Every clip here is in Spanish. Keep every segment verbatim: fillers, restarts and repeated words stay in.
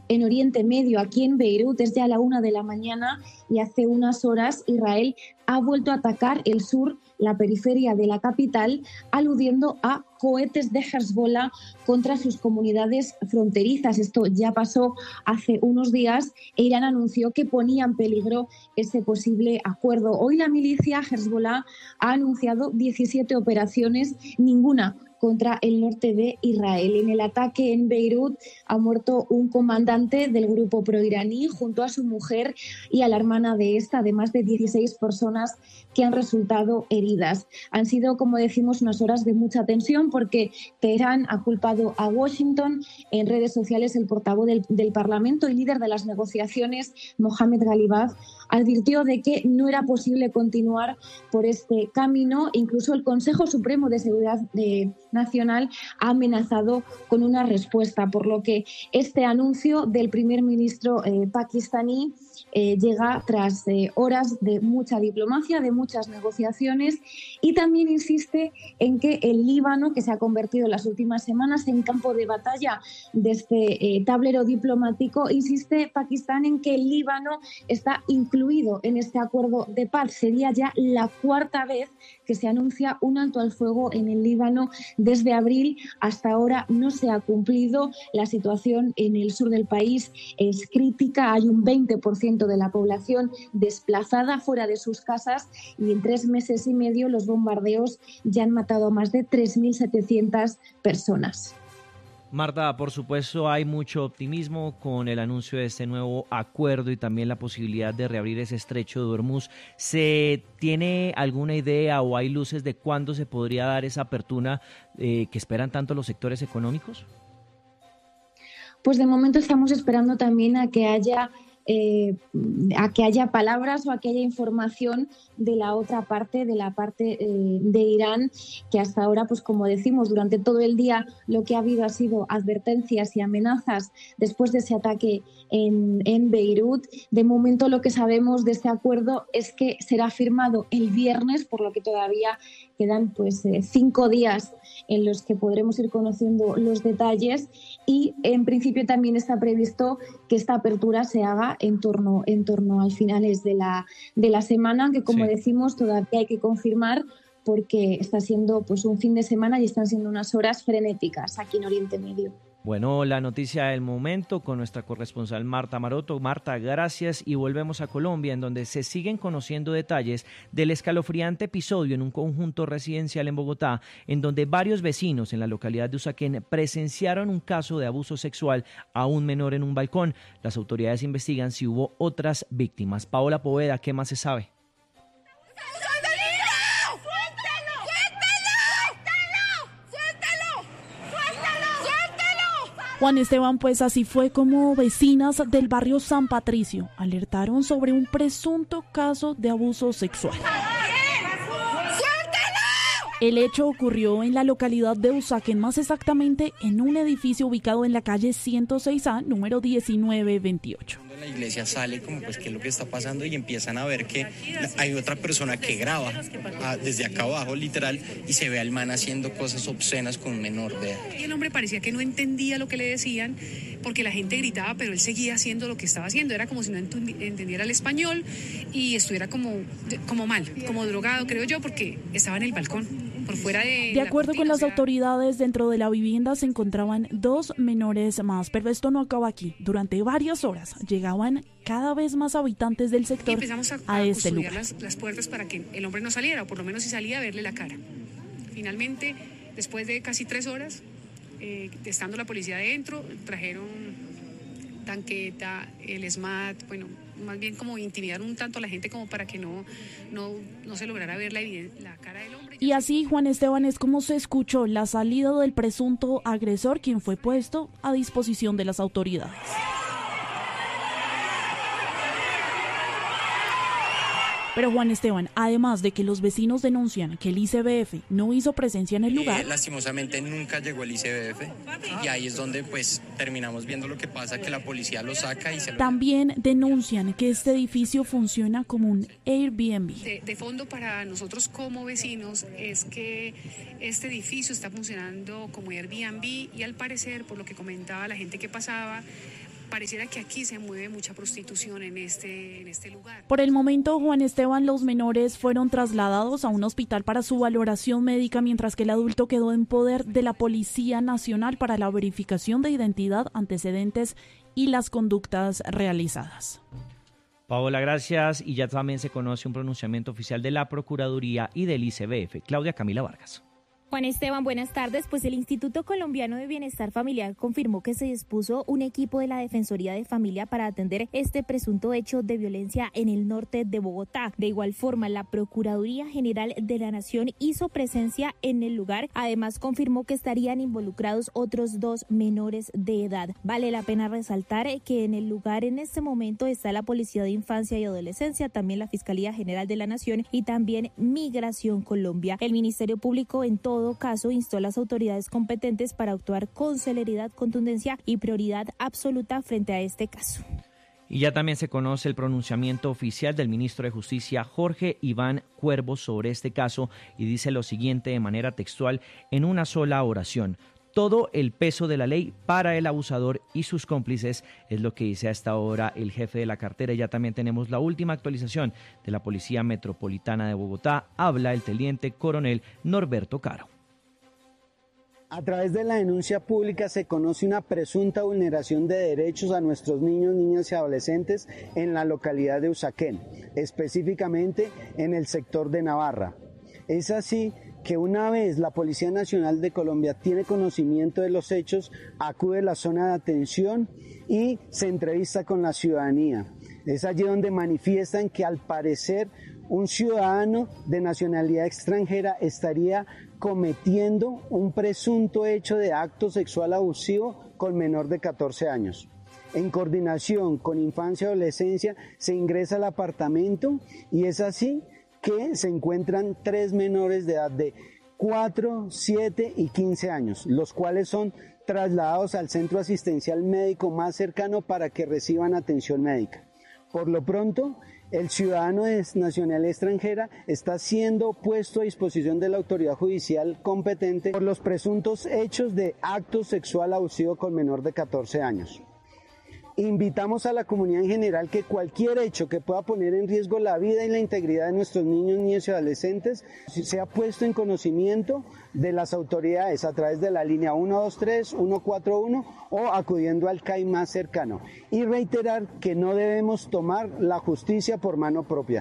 en Oriente Medio, aquí en Beirut, es ya la una de la mañana y hace unas horas Israel ha vuelto a atacar el sur, la periferia de la capital, aludiendo a cohetes de Hezbollah contra sus comunidades fronterizas. Esto ya pasó hace unos días e Irán anunció que ponía en peligro ese posible acuerdo. Hoy la milicia Hezbollah ha anunciado diecisiete operaciones, ninguna contra el norte de Israel. En el ataque en Beirut ha muerto un comandante del grupo proiraní junto a su mujer y a la hermana de esta, además de dieciséis personas que han resultado heridas. Han sido, como decimos, unas horas de mucha tensión porque Teherán ha culpado a Washington. En redes sociales, el portavoz del, del Parlamento y líder de las negociaciones, Mohamed Ghalibaf, advirtió de que no era posible continuar por este camino. Incluso el Consejo Supremo de Seguridad de Nacional ha amenazado con una respuesta, por lo que este anuncio del primer ministro eh, pakistaní eh, llega tras eh, horas de mucha diplomacia, de muchas negociaciones, y también insiste en que el Líbano, que se ha convertido en las últimas semanas en campo de batalla de este eh, tablero diplomático, insiste Pakistán en que el Líbano está incluido en este acuerdo de paz. Sería ya la cuarta vez que se anuncia un alto al fuego en el Líbano. Desde abril hasta ahora no se ha cumplido. La situación en el sur del país es crítica. Hay un veinte por ciento de la población desplazada fuera de sus casas y en tres meses y medio los bombardeos ya han matado a más de tres mil setecientas personas. Marta, por supuesto hay mucho optimismo con el anuncio de este nuevo acuerdo y también la posibilidad de reabrir ese estrecho de Hormuz. ¿Se tiene alguna idea o hay luces de cuándo se podría dar esa apertura eh, que esperan tanto los sectores económicos? Pues de momento estamos esperando también a que haya Eh, a que haya palabras o a que haya información de la otra parte, de la parte eh, de Irán, que hasta ahora, pues como decimos, durante todo el día lo que ha habido ha sido advertencias y amenazas después de ese ataque en, en Beirut. De momento lo que sabemos de este acuerdo es que será firmado el viernes, por lo que todavía quedan pues eh, cinco días en los que podremos ir conociendo los detalles y en principio también está previsto que esta apertura se haga en torno, en torno a finales de la, de la semana, que como sí. decimos todavía hay que confirmar porque está siendo pues un fin de semana y están siendo unas horas frenéticas aquí en Oriente Medio. Bueno, la noticia del momento con nuestra corresponsal Marta Maroto. Marta, gracias y volvemos a Colombia, en donde se siguen conociendo detalles del escalofriante episodio en un conjunto residencial en Bogotá, en donde varios vecinos en la localidad de Usaquén presenciaron un caso de abuso sexual a un menor en un balcón. Las autoridades investigan si hubo otras víctimas. Paola Poveda, ¿qué más se sabe? Juan Esteban, pues así fue como vecinas del barrio San Patricio alertaron sobre un presunto caso de abuso sexual. El hecho ocurrió en la localidad de Usaquén, más exactamente en un edificio ubicado en la calle ciento seis A, número diecinueve veintiocho. La iglesia sale como pues qué es lo que está pasando y empiezan a ver que hay otra persona que graba ah, desde acá abajo literal y se ve al man haciendo cosas obscenas con un menor de edad. Y el hombre parecía que no entendía lo que le decían porque la gente gritaba, pero él seguía haciendo lo que estaba haciendo. Era como si no entendiera el español y estuviera como, como mal, como drogado, creo yo, porque estaba en el balcón. Por fuera de, de acuerdo cortina, con las o sea... autoridades, dentro de la vivienda se encontraban dos menores más, pero esto no acaba aquí. Durante varias horas llegaban cada vez más habitantes del sector y empezamos a, a, a este lugar. Las, las puertas para que el hombre no saliera, o por lo menos si salía, a verle la cara. Finalmente, después de casi tres horas, eh, estando la policía adentro, trajeron tanqueta, el S M A T, bueno, más bien como intimidar un tanto a la gente como para que no, no, no se lograra ver la, la cara del hombre. Y así, Juan Esteban, es como se escuchó la salida del presunto agresor, quien fue puesto a disposición de las autoridades. Pero Juan Esteban, además de que los vecinos denuncian que el I C B F no hizo presencia en el lugar, eh, lastimosamente nunca llegó el I C B F y ahí es donde pues terminamos viendo lo que pasa, que la policía lo saca y se lo... También denuncian que este edificio funciona como un Airbnb. De, de fondo para nosotros como vecinos es que este edificio está funcionando como Airbnb y al parecer, por lo que comentaba la gente que pasaba, pareciera que aquí se mueve mucha prostitución en este, en este lugar. Por el momento, Juan Esteban, los menores fueron trasladados a un hospital para su valoración médica, mientras que el adulto quedó en poder de la Policía Nacional para la verificación de identidad, antecedentes y las conductas realizadas. Paola, gracias. Y ya también se conoce un pronunciamiento oficial de la Procuraduría y del I C B F. Claudia Camila Vargas. Juan Esteban, buenas tardes. Pues el Instituto Colombiano de Bienestar Familiar confirmó que se dispuso un equipo de la Defensoría de Familia para atender este presunto hecho de violencia en el norte de Bogotá. De igual forma, la Procuraduría General de la Nación hizo presencia en el lugar. Además, confirmó que estarían involucrados otros dos menores de edad. Vale la pena resaltar que en el lugar en este momento está la Policía de Infancia y Adolescencia, también la Fiscalía General de la Nación y también Migración Colombia. El Ministerio Público en todo En todo caso, instó a las autoridades competentes para actuar con celeridad, contundencia y prioridad absoluta frente a este caso. Y ya también se conoce el pronunciamiento oficial del ministro de Justicia, Jorge Iván Cuervo, sobre este caso, y dice lo siguiente de manera textual en una sola oración: todo el peso de la ley para el abusador y sus cómplices, es lo que dice hasta ahora el jefe de la cartera. Ya también tenemos la última actualización de la Policía Metropolitana de Bogotá. Habla el teniente coronel Norberto Caro. A través de la denuncia pública se conoce una presunta vulneración de derechos a nuestros niños, niñas y adolescentes en la localidad de Usaquén, específicamente en el sector de Navarra. Es así que una vez la Policía Nacional de Colombia tiene conocimiento de los hechos, acude a la zona de atención y se entrevista con la ciudadanía. Es allí donde manifiestan que al parecer un ciudadano de nacionalidad extranjera estaría cometiendo un presunto hecho de acto sexual abusivo con menor de catorce años. En coordinación con Infancia y Adolescencia se ingresa al apartamento y es así que se encuentran tres menores de edad de cuatro, siete y quince años, los cuales son trasladados al centro asistencial médico más cercano para que reciban atención médica. Por lo pronto, el ciudadano de nacionalidad extranjera está siendo puesto a disposición de la autoridad judicial competente por los presuntos hechos de acto sexual abusivo con menor de catorce años. Invitamos a la comunidad en general que cualquier hecho que pueda poner en riesgo la vida y la integridad de nuestros niños, niñas y adolescentes sea puesto en conocimiento de las autoridades a través de la línea uno dos tres, uno cuatro uno o acudiendo al C A I más cercano. Y reiterar que no debemos tomar la justicia por mano propia.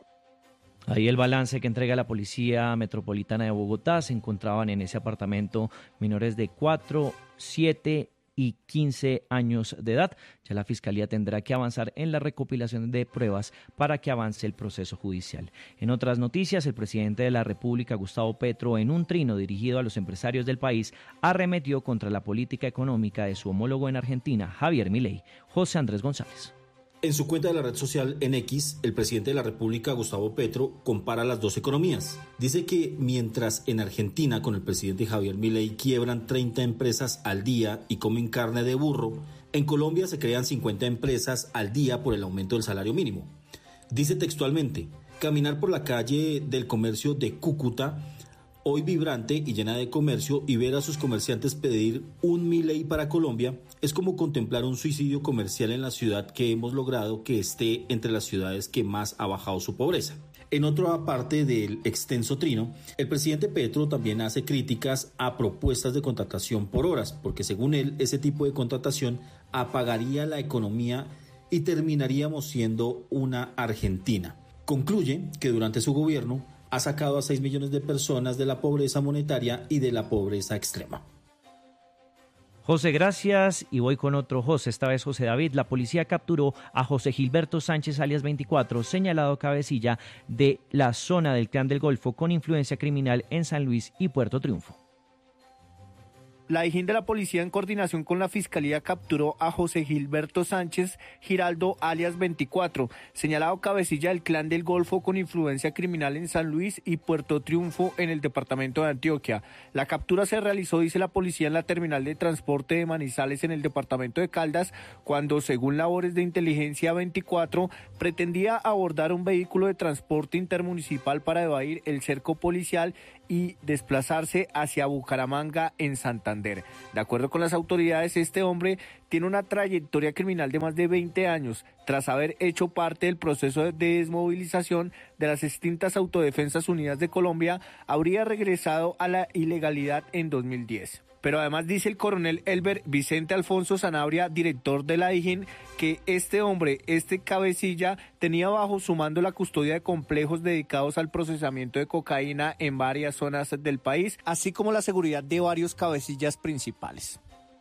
Ahí el balance que entrega la Policía Metropolitana de Bogotá. Se encontraban en ese apartamento menores de cuatro, siete y quince años de edad. Ya la Fiscalía tendrá que avanzar en la recopilación de pruebas para que avance el proceso judicial. En otras noticias, el presidente de la República, Gustavo Petro, en un trino dirigido a los empresarios del país, arremetió contra la política económica de su homólogo en Argentina, Javier Milei. José Andrés González. En su cuenta de la red social en X, el presidente de la República, Gustavo Petro, compara las dos economías. Dice que mientras en Argentina, con el presidente Javier Milei, quiebran treinta empresas al día y comen carne de burro, en Colombia se crean cincuenta empresas al día por el aumento del salario mínimo. Dice textualmente: caminar por la calle del comercio de Cúcuta, hoy vibrante y llena de comercio, y ver a sus comerciantes pedir un Milei para Colombia es como contemplar un suicidio comercial en la ciudad que hemos logrado que esté entre las ciudades que más ha bajado su pobreza. En otra parte del extenso trino, el presidente Petro también hace críticas a propuestas de contratación por horas, porque según él, ese tipo de contratación apagaría la economía y terminaríamos siendo una Argentina. Concluye que durante su gobierno ha sacado a seis millones de personas de la pobreza monetaria y de la pobreza extrema. José, gracias. Y voy con otro José, esta vez José David. La policía capturó a José Gilberto Sánchez, alias veinticuatro, señalado cabecilla de la zona del Clan del Golfo con influencia criminal en San Luis y Puerto Triunfo. La Dijín de la Policía, en coordinación con la Fiscalía, capturó a José Gilberto Sánchez Giraldo, alias veinticuatro, señalado cabecilla del Clan del Golfo con influencia criminal en San Luis y Puerto Triunfo, en el departamento de Antioquia. La captura se realizó, dice la policía, en la terminal de transporte de Manizales, en el departamento de Caldas, cuando, según labores de inteligencia, veinticuatro pretendía abordar un vehículo de transporte intermunicipal para evadir el cerco policial y desplazarse hacia Bucaramanga, en Santander. De acuerdo con las autoridades, este hombre tiene una trayectoria criminal de más de veinte años, tras haber hecho parte del proceso de desmovilización de las extintas Autodefensas Unidas de Colombia, habría regresado a la ilegalidad en dos mil diez. Pero además dice el coronel Elber Vicente Alfonso Sanabria, director de la D I G I N, que este hombre, este cabecilla, tenía bajo su mando la custodia de complejos dedicados al procesamiento de cocaína en varias zonas del país, así como la seguridad de varios cabecillas principales.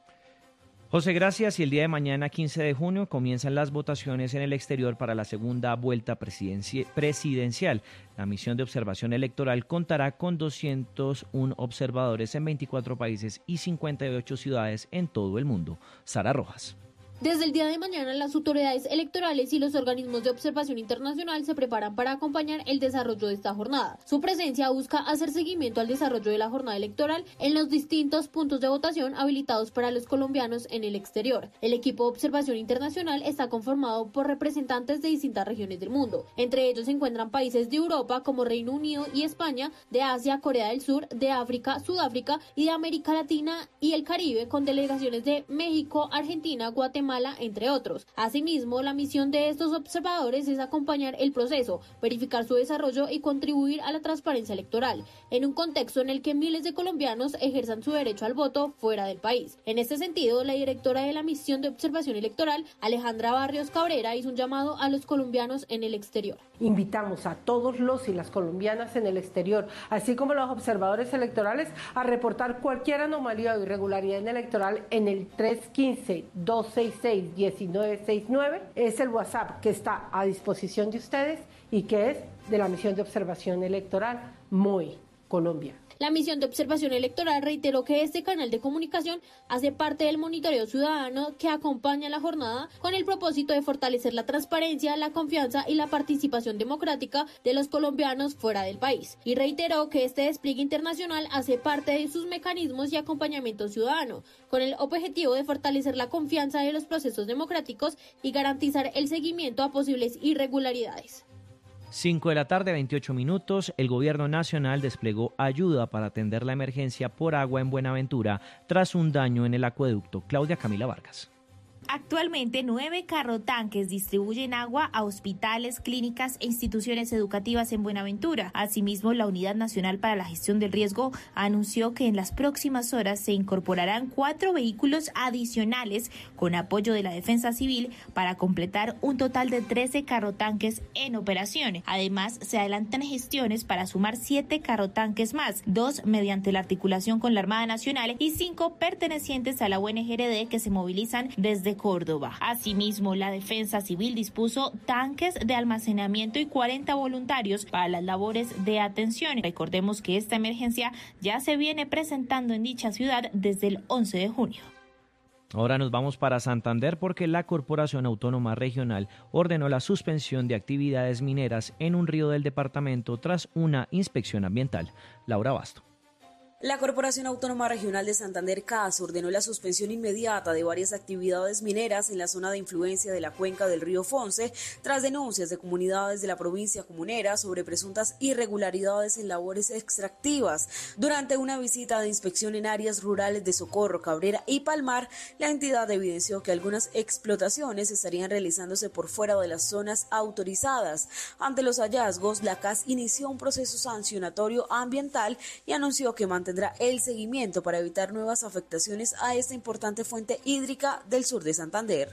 José, gracias. Y el día de mañana, quince de junio, comienzan las votaciones en el exterior para la segunda vuelta presidencial. La misión de observación electoral contará con doscientos uno observadores en veinticuatro países y cincuenta y ocho ciudades en todo el mundo. Sara Rojas. Desde el día de mañana, las autoridades electorales y los organismos de observación internacional se preparan para acompañar el desarrollo de esta jornada. Su presencia busca hacer seguimiento al desarrollo de la jornada electoral en los distintos puntos de votación habilitados para los colombianos en el exterior. El equipo de observación internacional está conformado por representantes de distintas regiones del mundo. Entre ellos se encuentran países de Europa como Reino Unido y España, de Asia, Corea del Sur, de África, Sudáfrica y de América Latina y el Caribe, con delegaciones de México, Argentina, Guatemala, entre otros. Asimismo, la misión de estos observadores es acompañar el proceso, verificar su desarrollo y contribuir a la transparencia electoral, en un contexto en el que miles de colombianos ejerzan su derecho al voto fuera del país. En este sentido, la directora de la misión de observación electoral, Alejandra Barrios Cabrera, hizo un llamado a los colombiaos en el exterior. Invitamos a todos los y las colombianas en el exterior, así como los observadores electorales, a reportar cualquier anomalía o irregularidad en el electoral en el tres uno cinco, dos seis seis, uno nueve seis nueve. Es el WhatsApp que está a disposición de ustedes y que es de la misión de observación electoral M O E Colombia. La misión de observación electoral reiteró que este canal de comunicación hace parte del monitoreo ciudadano que acompaña la jornada con el propósito de fortalecer la transparencia, la confianza y la participación democrática de los colombianos fuera del país. Y reiteró que este despliegue internacional hace parte de sus mecanismos y acompañamiento ciudadano, con el objetivo de fortalecer la confianza de los procesos democráticos y garantizar el seguimiento a posibles irregularidades. cinco de la tarde, veintiocho minutos, el gobierno nacional desplegó ayuda para atender la emergencia por agua en Buenaventura tras un daño en el acueducto. Claudia Camila Vargas. Actualmente, nueve carrotanques distribuyen agua a hospitales, clínicas e instituciones educativas en Buenaventura. Asimismo, la Unidad Nacional para la Gestión del Riesgo anunció que en las próximas horas se incorporarán cuatro vehículos adicionales con apoyo de la Defensa Civil para completar un total de trece carrotanques en operación. Además, se adelantan gestiones para sumar siete carrotanques más, dos mediante la articulación con la Armada Nacional y cinco pertenecientes a la U N G R D que se movilizan desde Córdoba. Asimismo, la Defensa Civil dispuso tanques de almacenamiento y cuarenta voluntarios para las labores de atención. Recordemos que esta emergencia ya se viene presentando en dicha ciudad desde el once de junio. Ahora nos vamos para Santander porque la Corporación Autónoma Regional ordenó la suspensión de actividades mineras en un río del departamento tras una inspección ambiental. Laura Basto. La Corporación Autónoma Regional de Santander, C A S, ordenó la suspensión inmediata de varias actividades mineras en la zona de influencia de la cuenca del río Fonce, tras denuncias de comunidades de la provincia comunera sobre presuntas irregularidades en labores extractivas. Durante una visita de inspección en áreas rurales de Socorro, Cabrera y Palmar, la entidad evidenció que algunas explotaciones estarían realizándose por fuera de las zonas autorizadas. Ante los hallazgos, la C A S inició un proceso sancionatorio ambiental y anunció que mantendrá tendrá el seguimiento para evitar nuevas afectaciones a esta importante fuente hídrica del sur de Santander.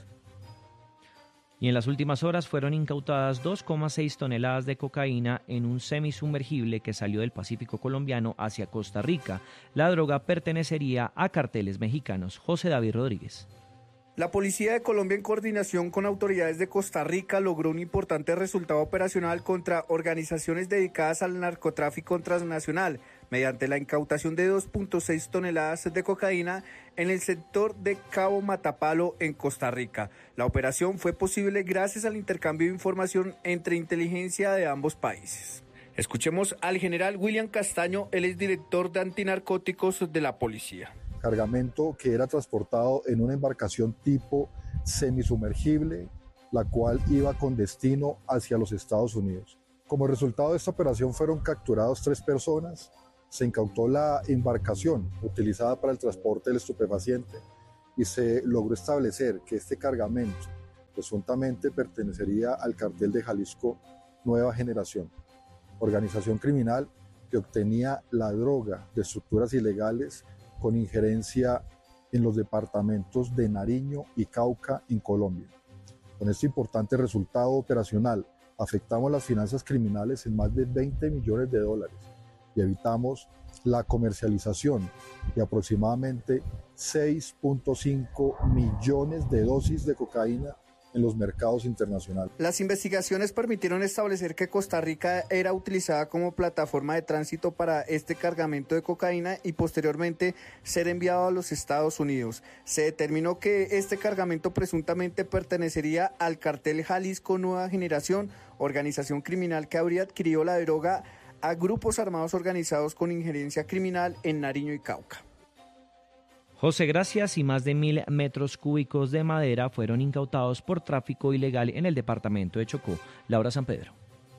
Y en las últimas horas fueron incautadas dos coma seis toneladas de cocaína en un semisumergible que salió del Pacífico colombiano hacia Costa Rica. La droga pertenecería a carteles mexicanos. José David Rodríguez. La Policía de Colombia, en coordinación con autoridades de Costa Rica, logró un importante resultado operacional contra organizaciones dedicadas al narcotráfico transnacional, mediante la incautación de dos punto seis toneladas de cocaína en el sector de Cabo Matapalo, en Costa Rica. La operación fue posible gracias al intercambio de información entre inteligencia de ambos países. Escuchemos al general William Castaño, él es director de antinarcóticos de la policía. Cargamento que era transportado en una embarcación tipo semisumergible, la cual iba con destino hacia los Estados Unidos. Como resultado de esta operación fueron capturados tres personas se incautó la embarcación utilizada para el transporte del estupefaciente y se logró establecer que este cargamento presuntamente pertenecería al cartel de Jalisco Nueva Generación, organización criminal que obtenía la droga de estructuras ilegales con injerencia en los departamentos de Nariño y Cauca en Colombia. Con este importante resultado operacional, afectamos las finanzas criminales en más de veinte millones de dólares y evitamos la comercialización de aproximadamente seis punto cinco millones de dosis de cocaína en los mercados internacionales. Las investigaciones permitieron establecer que Costa Rica era utilizada como plataforma de tránsito para este cargamento de cocaína y posteriormente ser enviado a los Estados Unidos. Se determinó que este cargamento presuntamente pertenecería al cartel Jalisco Nueva Generación, organización criminal que habría adquirido la droga a grupos armados organizados con injerencia criminal en Nariño y Cauca. José, gracias. Y más de mil metros cúbicos de madera fueron incautados por tráfico ilegal en el departamento de Chocó. Laura San Pedro.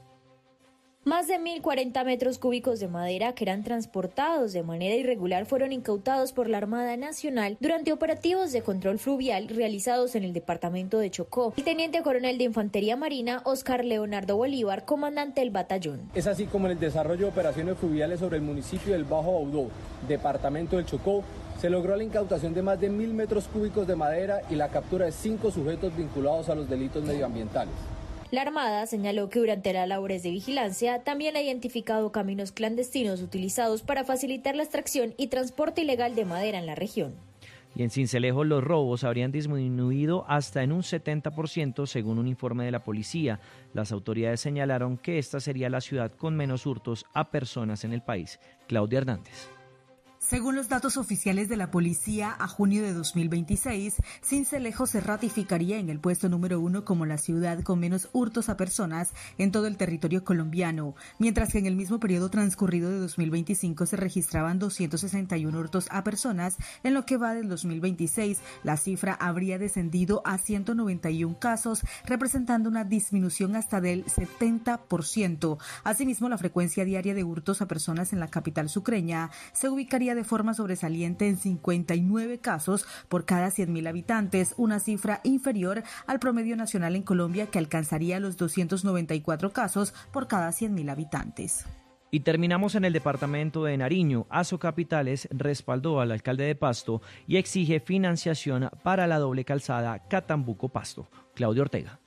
Más de mil cuarenta metros cúbicos de madera que eran transportados de manera irregular fueron incautados por la Armada Nacional durante operativos de control fluvial realizados en el departamento de Chocó. El teniente coronel de Infantería Marina, Oscar Leonardo Bolívar, comandante del batallón. Es así como en el desarrollo de operaciones fluviales sobre el municipio del Bajo Baudó, departamento del Chocó, se logró la incautación de más de mil metros cúbicos de madera y la captura de cinco sujetos vinculados a los delitos medioambientales. La Armada señaló que durante las labores de vigilancia también ha identificado caminos clandestinos utilizados para facilitar la extracción y transporte ilegal de madera en la región. Y en Sincelejo los robos habrían disminuido hasta en un setenta por ciento según un informe de la policía. Las autoridades señalaron que esta sería la ciudad con menos hurtos a personas en el país. Claudia Hernández. Según los datos oficiales de la policía, a junio de dos mil veintiséis, Sincelejo se ratificaría en el puesto número uno como la ciudad con menos hurtos a personas en todo el territorio colombiano, mientras que en el mismo periodo transcurrido de dos mil veinticinco se registraban doscientos sesenta y uno hurtos a personas. En lo que va del dos mil veintiséis, la cifra habría descendido a ciento noventa y uno casos, representando una disminución hasta del setenta por ciento. Asimismo, la frecuencia diaria de hurtos a personas en la capital sucreña se ubicaría de forma sobresaliente en cincuenta y nueve casos por cada cien mil habitantes, una cifra inferior al promedio nacional en Colombia, que alcanzaría los doscientos noventa y cuatro casos por cada cien mil habitantes. Y terminamos en el departamento de Nariño. Asocapitales respaldó al alcalde de Pasto y exige financiación para la doble calzada Catambuco-Pasto. Claudio Ortega.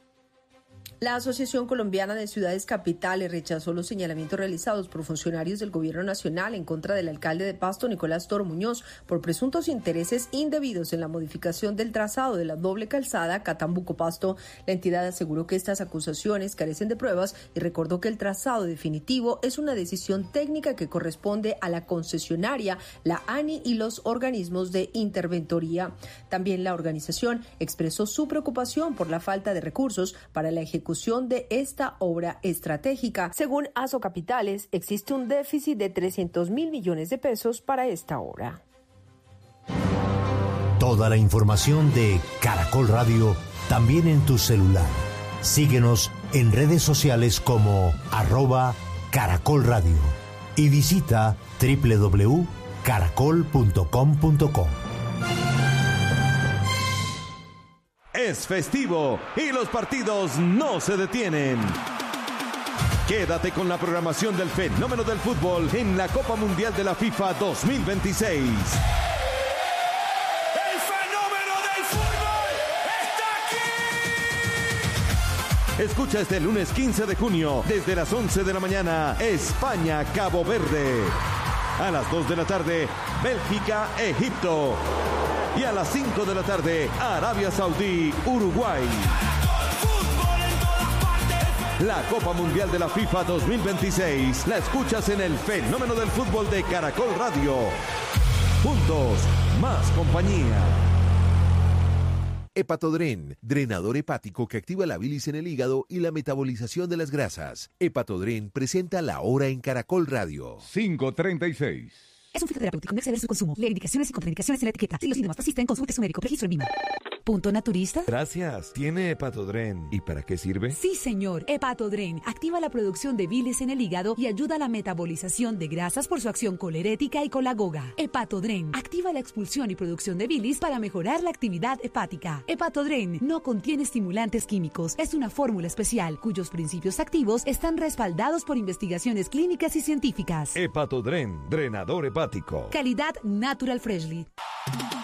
La Asociación Colombiana de Ciudades Capitales rechazó los señalamientos realizados por funcionarios del Gobierno Nacional en contra del alcalde de Pasto, Nicolás Toro Muñoz, por presuntos intereses indebidos en la modificación del trazado de la doble calzada Catambuco-Pasto. La entidad aseguró que estas acusaciones carecen de pruebas y recordó que el trazado definitivo es una decisión técnica que corresponde a la concesionaria, la ANI y los organismos de interventoría. También la organización expresó su preocupación por la falta de recursos para la ejecución de esta obra estratégica. Según Asocapitales, existe un déficit de trescientos mil millones de pesos para esta obra. Toda la información de Caracol Radio también en tu celular. Síguenos en redes sociales como arroba Caracol Radio y visita doble u doble u doble u punto caracol punto com punto co. Es festivo y los partidos no se detienen. Quédate con la programación del fenómeno del fútbol en la Copa Mundial de la FIFA dos mil veintiséis. ¡El fenómeno del fútbol está aquí! Escucha este lunes quince de junio, desde las once de la mañana, España-Cabo Verde. A las dos de la tarde, Bélgica-Egipto. Y a las cinco de la tarde, Arabia Saudí, Uruguay. La Copa Mundial de la FIFA dos mil veintiséis la escuchas en el fenómeno del fútbol de Caracol Radio. Juntos, más compañía. Hepatodren, drenador hepático que activa la bilis en el hígado y la metabolización de las grasas. Hepatodren presenta La Hora en Caracol Radio. cinco treinta y seis. Es un fitoterapéutico, no exceder su consumo. Lee indicaciones y contraindicaciones en la etiqueta. Si los síntomas persisten, consulte a su médico. Registro en Lima. ¿Punto naturista? Gracias. ¿Tiene Hepatodren? ¿Y para qué sirve? Sí, señor. Hepatodren activa la producción de bilis en el hígado y ayuda a la metabolización de grasas por su acción colerética y colagoga. Hepatodren activa la expulsión y producción de bilis para mejorar la actividad hepática. Hepatodren no contiene estimulantes químicos. Es una fórmula especial cuyos principios activos están respaldados por investigaciones clínicas y científicas. Hepatodren, drenador hepático. Calidad Natural Freshly.